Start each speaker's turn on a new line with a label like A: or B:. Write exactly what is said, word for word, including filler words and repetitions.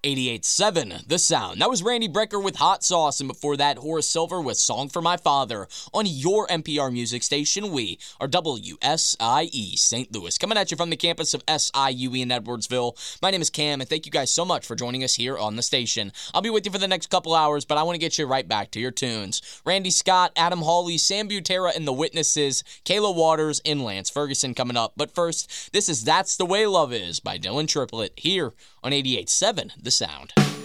A: eighty-eight point seven The Sound. That was Randy Brecker with Hot Sauce, and before that, Horace Silver with Song for My Father on your N P R music station. We are W S I E Saint Louis, coming at you from the campus of S I U E in Edwardsville. My name is Cam, and thank you guys so much for joining us here on the station. I'll be with you for the next couple hours, but I want to get you right back to your tunes. Randy Scott, Adam Hawley, Sam Butera, and the Witnesses, Kayla Waters, and Lance Ferguson coming up. But first, this is That's the Way Love Is by Dylan Triplett here on eighty-eight point seven The Sound.